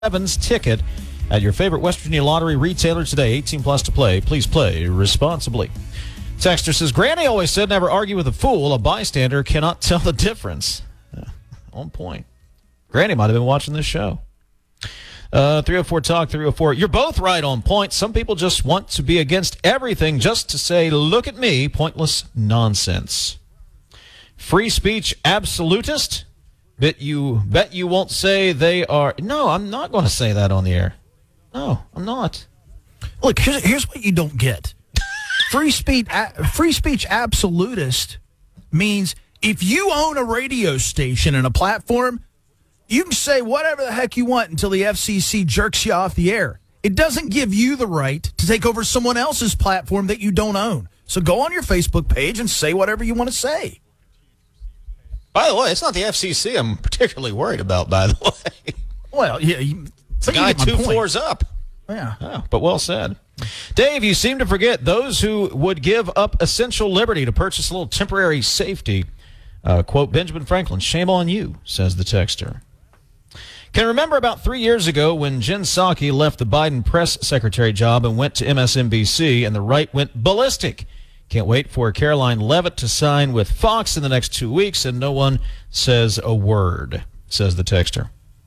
Evans ticket at your favorite West Virginia lottery retailer today. 18 plus to play. Please play responsibly. Texter says, Granny always said never argue with a fool. A bystander cannot tell the difference. On point. Granny might have been watching this show. 304 Talk, 304. You're both right on point. Some people just want to be against everything just to say, look at me. Pointless nonsense. Free speech absolutist? Bet you won't say they are. No, I'm not going to say that on the air. No, I'm not. Look, here's what you don't get. Free speech absolutist means if you own a radio station and a platform, you can say whatever the heck you want until the FCC jerks you off the air. It doesn't give you the right to take over someone else's platform that you don't own. So go on your Facebook page and say whatever you want to say. By the way, it's not the FCC I'm particularly worried about, by the way. Well, yeah. It's a guy 2 floors up. Yeah. Oh, but well said. Dave, you seem to forget those who would give up essential liberty to purchase a little temporary safety. Quote, Benjamin Franklin, shame on you, says the texter. Can remember about 3 years ago when Jen Psaki left the Biden press secretary job and went to MSNBC, and the right went ballistic. Can't wait for Caroline Levitt to sign with Fox in the next 2 weeks, and no one says a word, says the texter.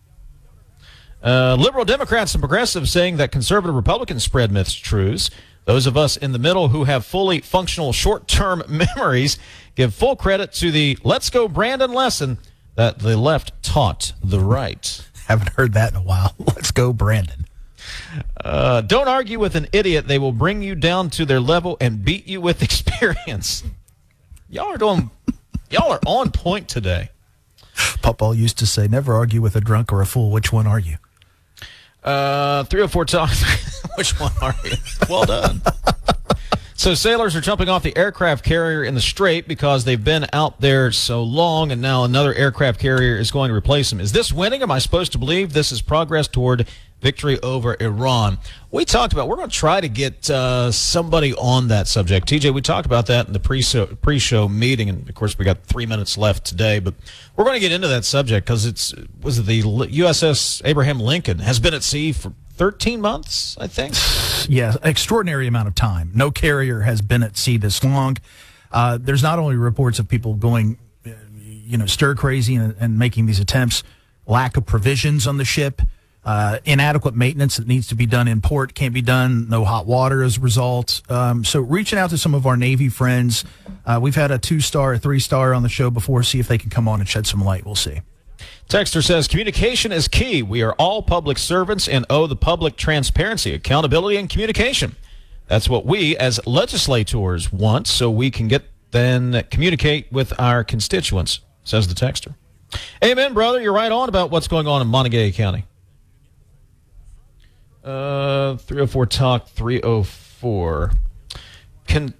Liberal Democrats and progressives saying that conservative Republicans spread myths truths. Those of us in the middle who have fully functional short-term memories give full credit to the let's go Brandon lesson that the left taught the right. Haven't heard that in a while. Let's go Brandon. Don't argue with an idiot. They will bring you down to their level and beat you with experience. Y'all are on point today. Papa used to say, never argue with a drunk or a fool. Which one are you? 304 Talk. Which one are you? Well done. So sailors are jumping off the aircraft carrier in the Strait because they've been out there so long, and now another aircraft carrier is going to replace them. Is this winning? Am I supposed to believe this is progress toward victory over Iran? We talked about, we're going to try to get somebody on that subject. TJ, we talked about that in the pre-show meeting, and of course we got 3 minutes left today, but we're going to get into that subject because was the USS Abraham Lincoln has been at sea for 13 months, I think. Yeah, extraordinary amount of time. No carrier has been at sea this long. There's not only reports of people going, stir crazy and making these attempts, lack of provisions on the ship, inadequate maintenance that needs to be done in port, can't be done, no hot water as a result. So reaching out to some of our Navy friends. We've had a 2-star, a 3-star on the show before, see if they can come on and shed some light. We'll see. Texter says, communication is key. We are all public servants and owe the public transparency, accountability, and communication. That's what we as legislators want, so we can communicate with our constituents, says the texter. Amen, brother. You're right on about what's going on in Montague County. 304 Talk, 304. Can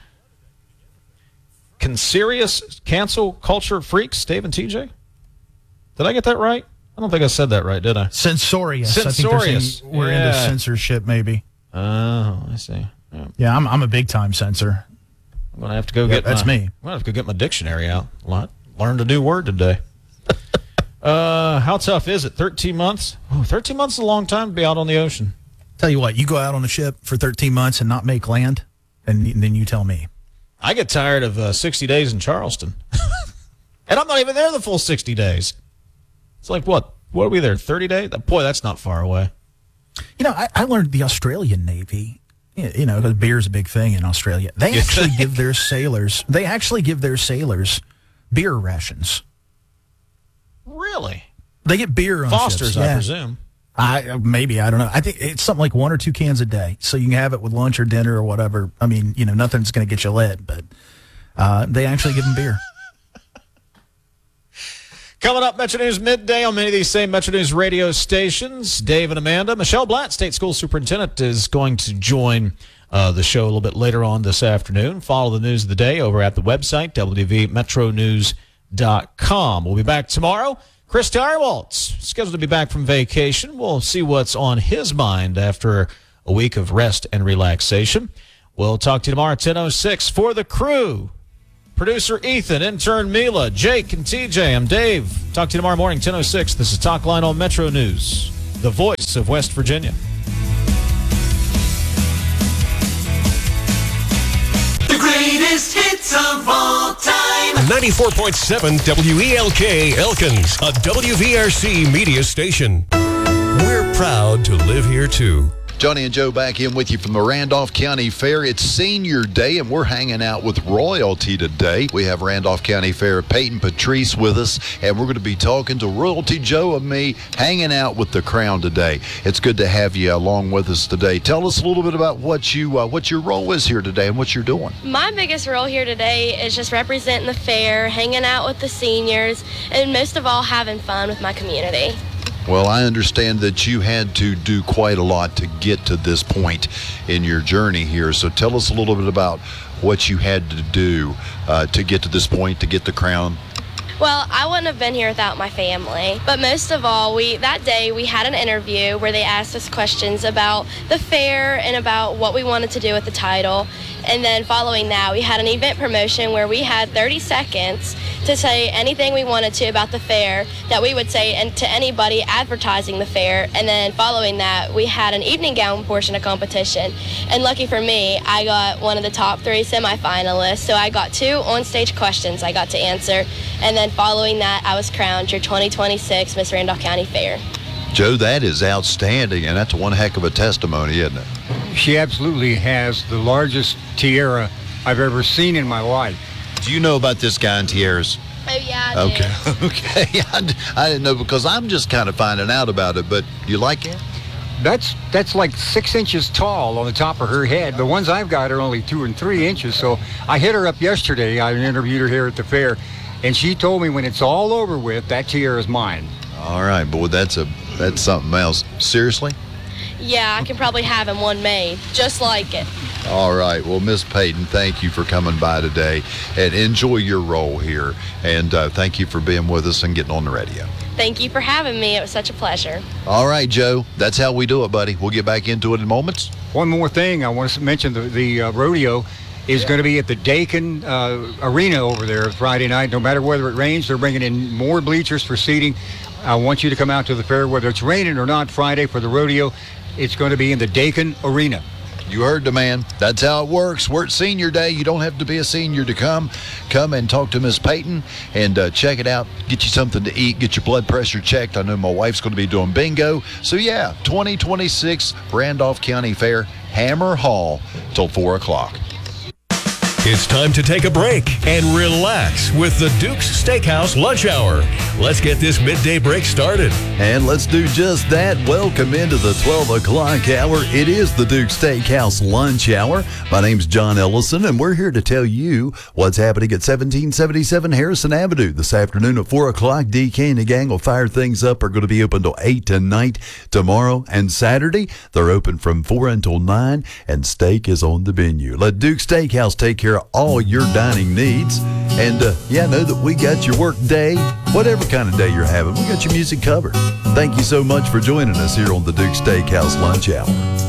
serious cancel culture freaks, Dave and TJ? Did I get that right? I don't think I said that right, did I? Censorious. Censorious. I think we're into censorship, maybe. Oh, I see. Yeah, I'm a big time censor. I'm gonna have to go get. That's me. I'm gonna have to go get my dictionary out. Learned a new word today. How tough is it? 13 months? Oh, 13 months is a long time to be out on the ocean. Tell you what, you go out on a ship for 13 months and not make land, and then you tell me. I get tired of 60 days in Charleston. And I'm not even there the full 60 days. It's like, what are we there, 30 days? Boy, that's not far away. I learned the Australian Navy, because beer's a big thing in Australia. They actually give their sailors beer rations. Really? They get beer on Foster's, ships. Yeah. I presume. I don't know. I think it's something like 1 or 2 cans a day, so you can have it with lunch or dinner or whatever. I mean, nothing's going to get you lit, but they actually give them beer. Coming up, Metro News Midday on many of these same Metro News radio stations. Dave and Amanda. Michelle Blatt, State School Superintendent, is going to join the show a little bit later on this afternoon. Follow the news of the day over at the website, wvmetronews.com. We'll be back tomorrow. Chris Tyrewalt's scheduled to be back from vacation. We'll see what's on his mind after a week of rest and relaxation. We'll talk to you tomorrow at 10:06 for the crew. Producer Ethan, intern Mila, Jake, and TJ. I'm Dave. Talk to you tomorrow morning, 10:06. This is Talk Line on Metro News. the voice of West Virginia. The greatest hits of all time. 94.7 WELK Elkins, a WVRC media station. We're proud to live here, too. Johnny and Joe back in with you from the Randolph County Fair. It's Senior Day, and we're hanging out with royalty today. We have Randolph County Fair Peyton Patrice with us, and we're going to be talking to Royalty Joe and me, hanging out with the Crown today. It's good to have you along with us today. Tell us a little bit about what your role is here today and what you're doing. My biggest role here today is just representing the fair, hanging out with the seniors, and most of all, having fun with my community. Well, I understand that you had to do quite a lot to get to this point in your journey here. So tell us a little bit about what you had to do to get to this point, to get the crown. Well, I wouldn't have been here without my family. But most of all, that day we had an interview where they asked us questions about the fair and about what we wanted to do with the title. And then following that, we had an event promotion where we had 30 seconds to say anything we wanted to about the fair that we would say and to anybody advertising the fair. And then following that, we had an evening gown portion of competition. And lucky for me, I got one of the top 3 semifinalists. So I got 2 on-stage questions I got to answer. And then following that, I was crowned your 2026 Miss Randolph County Fair. Joe, that is outstanding, and that's one heck of a testimony, isn't it? She absolutely has the largest tiara I've ever seen in my life. Do you know about this guy in tiaras? Oh, yeah, I do. Okay. I didn't know because I'm just kind of finding out about it, but you like it? That's like 6 inches tall on the top of her head. The ones I've got are only 2 and 3 inches, so I hit her up yesterday. I interviewed her here at the fair, and she told me when it's all over with, that tiara is mine. All right, boy, that's something else. Seriously? Yeah, I can probably have him one made, just like it. All right. Well, Miss Peyton, thank you for coming by today, and enjoy your role here. And thank you for being with us and getting on the radio. Thank you for having me. It was such a pleasure. All right, Joe. That's how we do it, buddy. We'll get back into it in moments. One more thing, I want to mention the rodeo is going to be at the Dakin Arena over there Friday night. No matter whether it rains, they're bringing in more bleachers for seating. I want you to come out to the fair, whether it's raining or not, Friday for the rodeo. It's going to be in the Dakin Arena. You heard the man. That's how it works. We're at Senior Day. You don't have to be a senior to come. Come and talk to Miss Peyton and check it out. Get you something to eat. Get your blood pressure checked. I know my wife's going to be doing bingo. So, yeah, 2026 Randolph County Fair, Hammer Hall till 4 o'clock. It's time to take a break and relax with the Duke's Steakhouse Lunch Hour. Let's get this midday break started. And let's do just that. Welcome into the 12 o'clock hour. It is the Duke's Steakhouse Lunch Hour. My name's John Ellison, and we're here to tell you what's happening at 1777 Harrison Avenue. This afternoon at 4 o'clock, DK and the gang will fire things up. Are going to be open till 8 tonight, tomorrow, and Saturday. They're open from 4 until 9, and steak is on the menu. Let Duke's Steakhouse take care of all your dining needs. And know that we got your work day, whatever kind of day you're having, we got your music covered. Thank you so much for joining us here on the Duke's Steakhouse Lunch Hour.